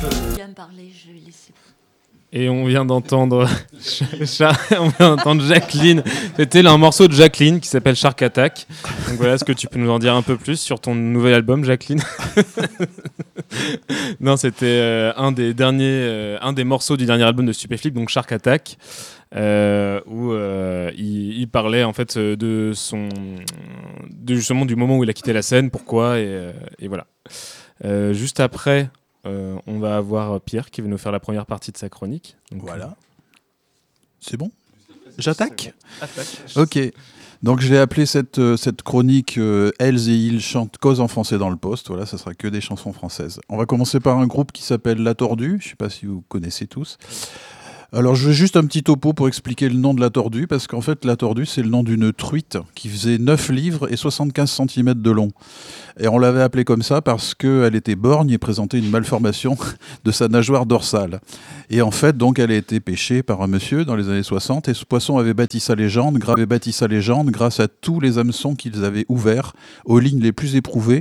Il vient me parler, je vais laisser. Et on vient d'entendre Jacqueline. C'était un morceau de Jacqueline qui s'appelle Shark Attack. Donc voilà, est-ce que tu peux nous en dire un peu plus sur ton nouvel album, Jacqueline? Non, c'était un des morceaux du dernier album de Stupéflip, donc Shark Attack, où il parlait en fait justement du moment où il a quitté la scène, pourquoi et voilà. Juste après. On va avoir Pierre qui va nous faire la première partie de sa chronique. Donc, voilà. C'est bon ? J'attaque ? Ok. Donc je l'ai appelé cette chronique Elles et ils chantent cause en français dans le poste. Voilà, ça sera que des chansons françaises. On va commencer par un groupe qui s'appelle La Tordue. Je ne sais pas si vous connaissez tous. Alors je veux juste un petit topo pour expliquer le nom de La Tordue, parce qu'en fait La Tordue c'est le nom d'une truite qui faisait 9 livres et 75 cm de long. Et on l'avait appelée comme ça parce qu'elle était borgne et présentait une malformation de sa nageoire dorsale. Et en fait, donc, elle a été pêchée par un monsieur dans les années 60 et ce poisson avait bâti sa légende grâce à tous les hameçons qu'ils avaient ouverts aux lignes les plus éprouvées